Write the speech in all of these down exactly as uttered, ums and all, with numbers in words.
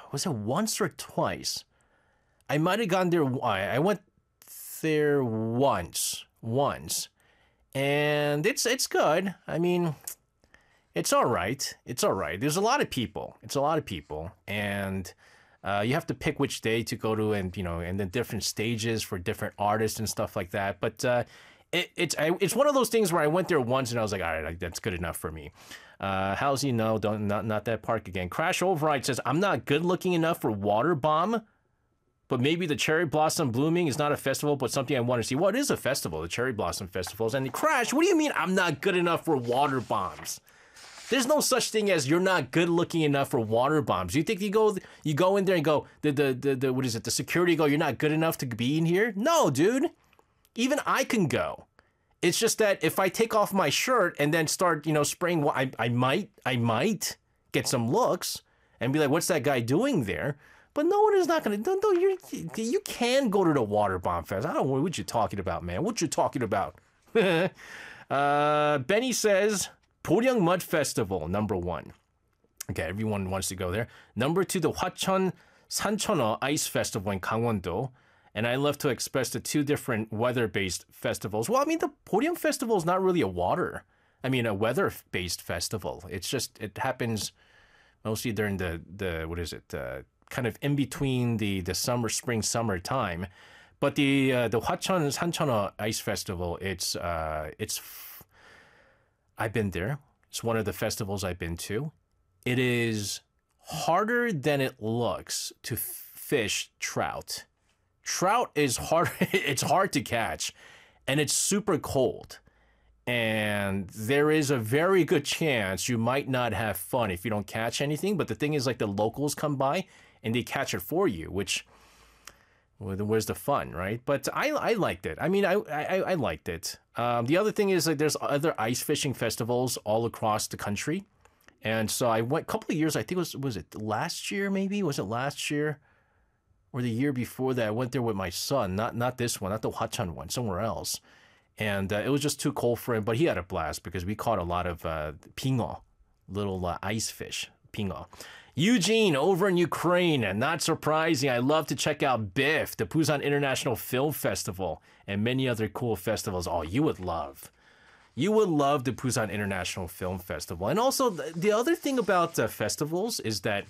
was it once or twice? I might have gone there. I I went there once, once, and it's it's good. I mean, it's all right. It's all right. There's a lot of people. It's a lot of people, and uh, you have to pick which day to go to, and you know, and the different stages for different artists and stuff like that. But uh, it, it's I, it's one of those things where I went there once and I was like, all right, that's good enough for me. Uh, how's he know? Don't not not that park again. Crash Override says I'm not good looking enough for Water Bomb, but maybe the Cherry Blossom Blooming is not a festival, but something I want to see. Well, it is a festival, the Cherry Blossom Festivals. And the Crash, what do you mean I'm not good enough for Water Bombs? There's no such thing as you're not good looking enough for Water Bombs. You think you go you go in there and go the the the, the what is it? The security go, you're not good enough to be in here? No, dude. Even I can go. It's just that if I take off my shirt and then start, you know, spraying, I, I might, I might get some looks and be like, what's that guy doing there? But no one is not going to, no, you you can go to the Water Bomb Fest. I don't know what you're talking about, man. What you talking about? uh, Benny says, Poryang Mud Festival, number one. Okay, everyone wants to go there. Number two, the Hwacheon Sancheoneo Ice Festival in Gangwon-do. And I love to express the two different weather-based festivals. Well, I mean, the Poryang Festival is not really a water. I mean, a weather-based festival. It's just, it happens mostly during the, the what is it, uh, kind of in between the, the summer, spring, summer time. But the uh, the Hwacheon Sancheoneo Ice Festival, it's, uh, it's, I've been there. It's one of the festivals I've been to. It is harder than it looks to fish trout. Trout is hard, it's hard to catch, and it's super cold. And there is a very good chance you might not have fun if you don't catch anything. But the thing is, like, the locals come by and they catch it for you, which, well, where's the fun, right? But I, I liked it. I mean, I, I, I liked it. Um, the other thing is, like, there's other ice fishing festivals all across the country. And so I went a couple of years, I think it was, was it last year maybe? Was it last year? Or the year before that, I went there with my son. Not not this one, not the Hwacheon one, somewhere else. And uh, it was just too cold for him, but he had a blast because we caught a lot of uh, pingeo, little uh, ice fish, pingeo. Eugene, over in Ukraine, not surprising, I love to check out B I F, the Busan International Film Festival, and many other cool festivals. Oh, you would love. You would love the Busan International Film Festival. And also, the, the other thing about uh, festivals is that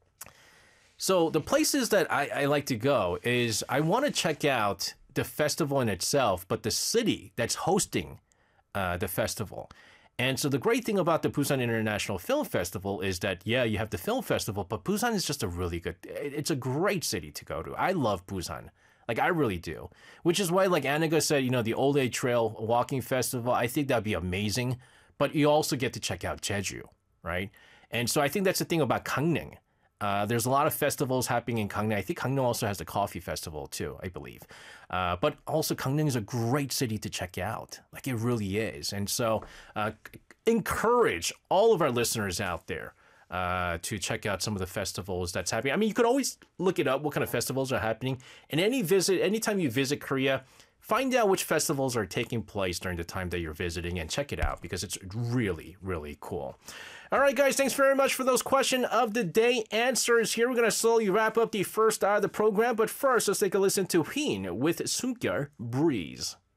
So the places that I, I like to go is I want to check out the festival in itself, but the city that's hosting uh, the festival. And so the great thing about the Busan International Film Festival is that, yeah, you have the film festival, but Busan is just a really good, it's a great city to go to. I love Busan. Like, I really do. Which is why, like Annika said, you know, the Old Age Trail Walking Festival, I think that'd be amazing. But you also get to check out Jeju, right? And so I think that's the thing about Gangneung. Uh, there's a lot of festivals happening in Gangneung. I think Gangneung also has the coffee festival too, I believe. Uh, but also Gangneung is a great city to check out. Like, it really is. And so uh, encourage all of our listeners out there uh, to check out some of the festivals that's happening. I mean, you could always look it up, what kind of festivals are happening. And any visit, anytime you visit Korea, find out which festivals are taking place during the time that you're visiting and check it out because it's really, really cool. All right, guys, thanks very much for those question of the day answers here. We're going to slowly wrap up the first hour of the program. But first, let's take a listen to Heen with Sungyeol Breeze.